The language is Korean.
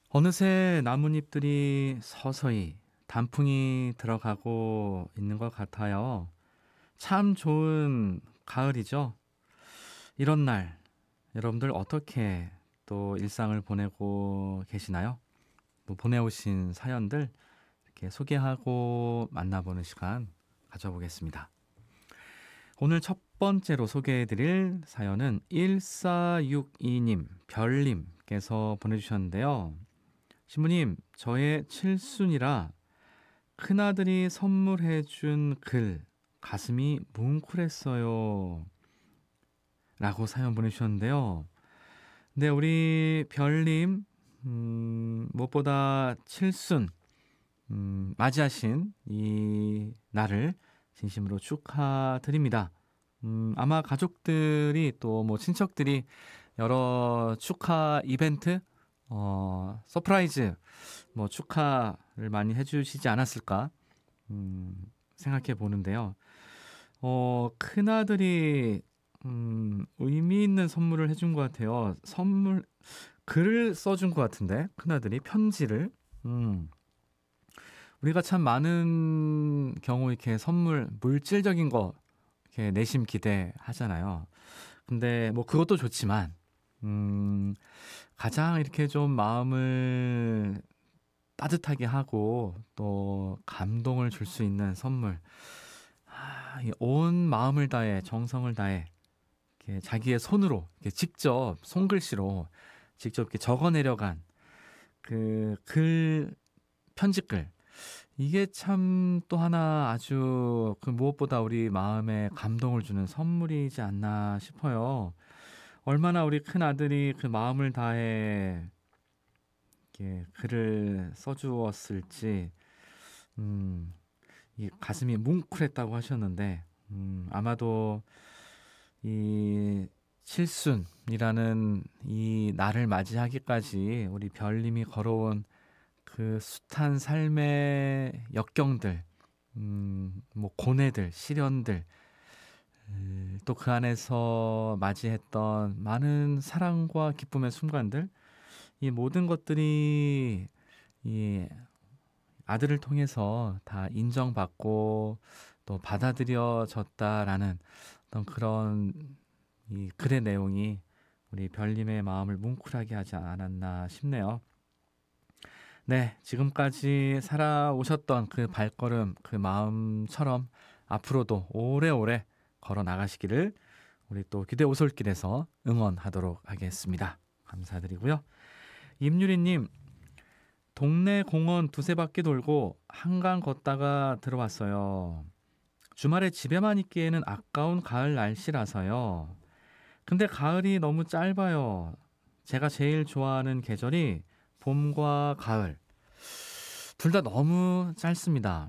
어느새 나뭇잎들이 서서히 단풍이 들어가고 있는 것 같아요. 참 좋은 가을이죠. 이런 날, 여러분들 어떻게 또 일상을 보내고 계시나요? 뭐 보내오신 사연들 이렇게 소개하고 만나보는 시간 가져보겠습니다. 오늘 첫 번째로 소개해드릴 사연은 1462님, 별님께서 보내주셨는데요. 신부님, 저의 칠순이라 큰아들이 선물해준 글, 가슴이 뭉클했어요. 라고 사연 보내주셨는데요. 네, 우리 별님, 무엇보다 칠순, 맞이하신 이 날을 진심으로 축하드립니다. 아마 가족들이 또 뭐 친척들이 여러 축하 이벤트, 서프라이즈, 뭐 축하를 많이 해주시지 않았을까 생각해 보는데요. 큰아들이 의미 있는 선물을 해준 것 같아요. 글을 써준 것 같은데 큰아들이 편지를. 우리가 참 많은 경우 이렇게 선물 물질적인 거 이렇게 내심 기대하잖아요. 근데 뭐 그것도 좋지만 가장 이렇게 좀 마음을 따뜻하게 하고 또 감동을 줄 수 있는 선물. 이온 마음을 다해 정성을 다해 이렇게 자기의 손으로 이렇게 직접 손글씨로 직접 이렇게 적어내려간 그 글 편지글. 이게 참 또 하나 아주 그 무엇보다 우리 마음에 감동을 주는 선물이지 않나 싶어요. 얼마나 우리 큰 아들이 그 마음을 다해 이렇게 글을 써주었을지, 음, 이 가슴이 뭉클했다고 하셨는데, 아마도 이 칠순이라는 이 날을 맞이하기까지 우리 별님이 걸어온 그 숱한 삶의 역경들, 뭐 고뇌들, 시련들, 또 그 안에서 맞이했던 많은 사랑과 기쁨의 순간들, 이 모든 것들이 이 아들을 통해서 다 인정받고 또 받아들여졌다라는 어떤 그런 이 글의 내용이 우리 별님의 마음을 뭉클하게 하지 않았나 싶네요. 네, 지금까지 살아오셨던 그 발걸음, 그 마음처럼 앞으로도 오래오래 걸어 나가시기를 우리 또 기대 오솔길에서 응원하도록 하겠습니다. 감사드리고요. 임유리님, 동네 공원 두세 바퀴 돌고 한강 걷다가 들어왔어요. 주말에 집에만 있기에는 아까운 가을 날씨라서요. 근데 가을이 너무 짧아요. 제가 제일 좋아하는 계절이 봄과 가을. 둘 다 너무 짧습니다.